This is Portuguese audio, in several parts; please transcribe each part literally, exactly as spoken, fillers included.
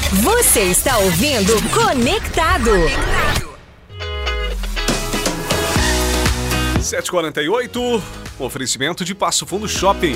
Você está ouvindo Conectado. sete e quarenta e oito, oferecimento de Passo Fundo Shopping.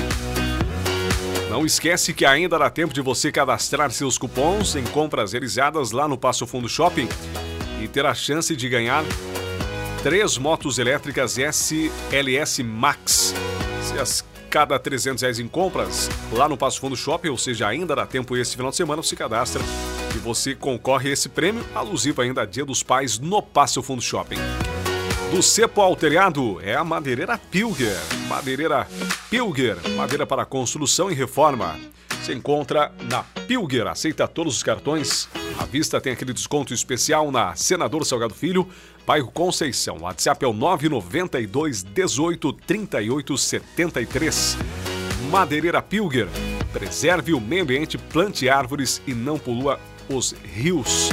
Não esquece que ainda dá tempo de você cadastrar seus cupons em compras realizadas lá no Passo Fundo Shopping e ter a chance de ganhar três motos elétricas S L S Max. Se as cada trezentos reais em compras lá no Passo Fundo Shopping, ou seja, ainda dá tempo esse final de semana, você cadastra e você concorre a esse prêmio, alusivo ainda a Dia dos Pais no Passo Fundo Shopping. Do cepo ao telhado é a madeireira Pilger. Madeireira Pilger, madeira para construção e reforma. Se encontra na Pilger, aceita todos os cartões. À vista tem aquele desconto especial na Senador Salgado Filho, bairro Conceição. O WhatsApp é o nove nove dois, dezoito, trinta e oito, setenta e três. Madeireira Pilger, preserve o meio ambiente, plante árvores e não polua os rios.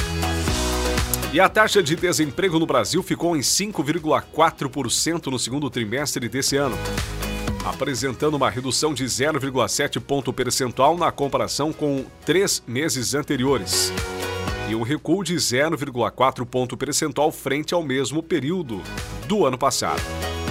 E a taxa de desemprego no Brasil ficou em cinco vírgula quatro por cento no segundo trimestre desse ano, apresentando uma redução de zero vírgula sete ponto percentual na comparação com três meses anteriores e um recuo de zero vírgula quatro ponto percentual frente ao mesmo período do ano passado.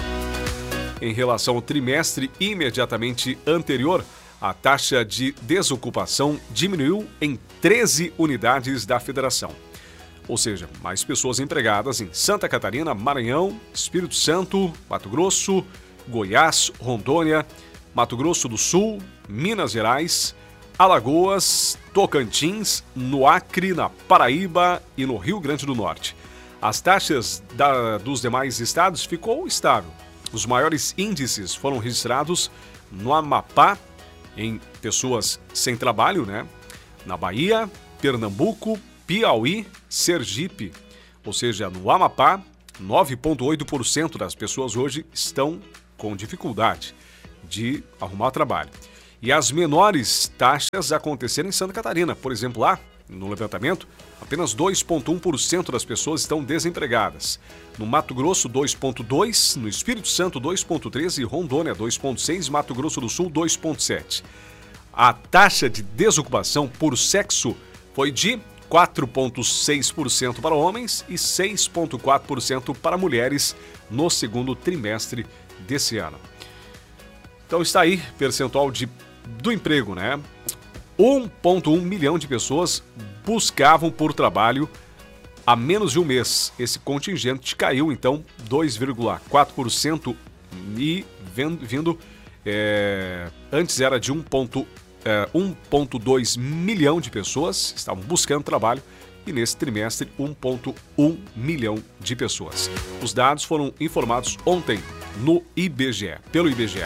Em relação ao trimestre imediatamente anterior, a taxa de desocupação diminuiu em treze unidades da federação. Ou seja, mais pessoas empregadas em Santa Catarina, Maranhão, Espírito Santo, Mato Grosso, Goiás, Rondônia, Mato Grosso do Sul, Minas Gerais, Alagoas, Tocantins, no Acre, na Paraíba e no Rio Grande do Norte. As taxas da, dos demais estados ficou estável. Os maiores índices foram registrados no Amapá, em pessoas sem trabalho, né? Na Bahia, Pernambuco, Piauí, Sergipe, ou seja, no Amapá, nove vírgula oito por cento das pessoas hoje estão com dificuldade de arrumar trabalho. E as menores taxas aconteceram em Santa Catarina. Por exemplo, lá, no levantamento, apenas dois vírgula um por cento das pessoas estão desempregadas. No Mato Grosso, dois vírgula dois por cento, no Espírito Santo, dois vírgula três por cento e Rondônia, dois vírgula seis por cento, Mato Grosso do Sul, dois vírgula sete por cento. A taxa de desocupação por sexo foi de quatro vírgula seis por cento para homens e seis vírgula quatro por cento para mulheres no segundo trimestre desse ano. Então está aí, percentual de, do emprego, né? um vírgula um milhão de pessoas buscavam por trabalho há menos de um mês. Esse contingente caiu, então, dois vírgula quatro por cento e vindo, é, antes era de um vírgula dois milhão de pessoas estavam buscando trabalho e nesse trimestre um vírgula um milhão de pessoas. Os dados foram informados ontem no I B G E, pelo I B G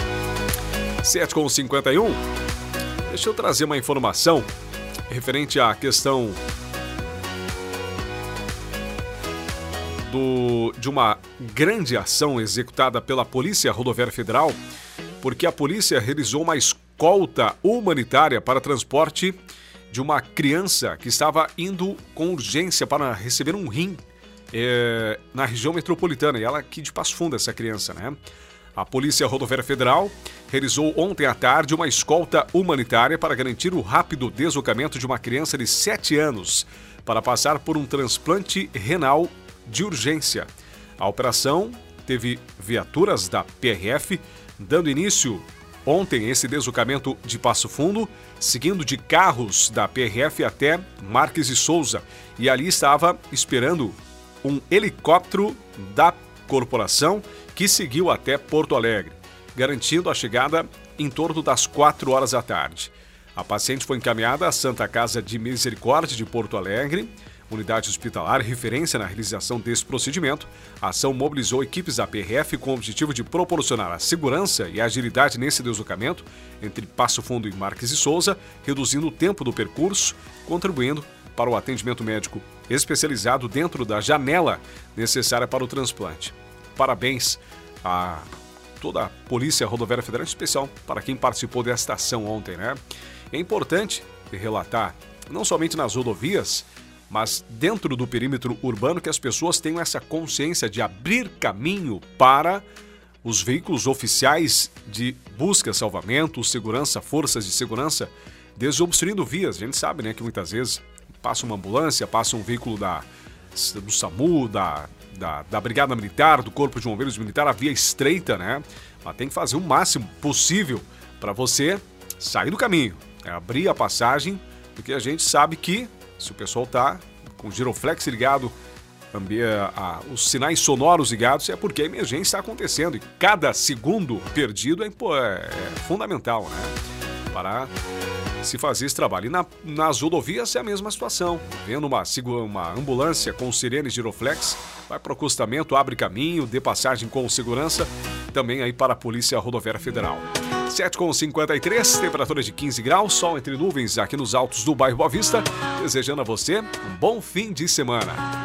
E. sete e cinquenta e um, deixa eu trazer uma informação referente à questão do, de uma grande ação executada pela Polícia Rodoviária Federal, porque a polícia realizou uma escolta humanitária para transporte de uma criança que estava indo com urgência para receber um rim é, na região metropolitana. E ela aqui de Passo Fundo, essa criança, né? A Polícia Rodoviária Federal realizou ontem à tarde uma escolta humanitária para garantir o rápido deslocamento de uma criança de sete anos para passar por um transplante renal de urgência. A operação teve viaturas da P R F dando início ontem esse deslocamento de Passo Fundo, seguindo de carros da P R F até Marques e Souza. E ali estava esperando um helicóptero da corporação que seguiu até Porto Alegre, garantindo a chegada em torno das quatro horas da tarde. A paciente foi encaminhada à Santa Casa de Misericórdia de Porto Alegre, unidade hospitalar referência na realização desse procedimento. A ação mobilizou equipes da P R F com o objetivo de proporcionar a segurança e a agilidade nesse deslocamento entre Passo Fundo e Marques e Souza, reduzindo o tempo do percurso, contribuindo para o atendimento médico especializado dentro da janela necessária para o transplante. Parabéns a toda a Polícia Rodoviária Federal, em especial para quem participou desta ação ontem, né? É importante relatar, não somente nas rodovias, mas dentro do perímetro urbano, que as pessoas tenham essa consciência de abrir caminho para os veículos oficiais de busca, salvamento, segurança, forças de segurança desobstruindo vias. A gente sabe, né, que muitas vezes passa uma ambulância, passa um veículo da, do SAMU, da, da, da Brigada Militar, do Corpo de Bombeiros Militar, a via estreita, né? Mas tem que fazer o máximo possível para você sair do caminho, é abrir a passagem, porque a gente sabe que se o pessoal tá com o giroflex ligado, a, a, os sinais sonoros ligados, é porque a emergência está acontecendo e cada segundo perdido é, é, é fundamental, né? Para se fazer esse trabalho. E na, nas rodovias é a mesma situação. Vendo uma, uma ambulância com sirene giroflex, vai para o acostamento, abre caminho, dê passagem com segurança, também aí para a Polícia Rodoviária Federal. sete e cinquenta e três, temperatura de quinze graus, sol entre nuvens aqui nos altos do bairro Boa Vista. Desejando a você um bom fim de semana.